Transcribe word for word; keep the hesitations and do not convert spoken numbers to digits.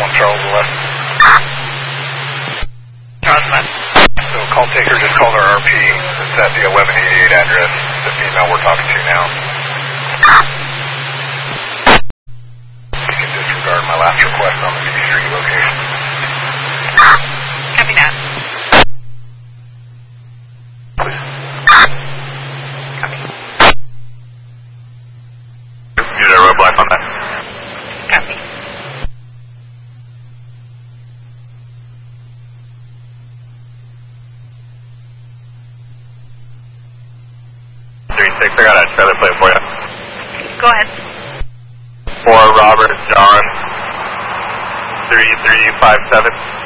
one Charles West. Charles West. So call taker just called our R P. It's at the eleven eighty-eight address, the female we're talking to now. You can disregard my last request on the C three location. Copy that. Please. Copy. You did a roadblock on that. Copy. three six, I got a trailer plate for you. Go ahead. For Robert John, three three five seven.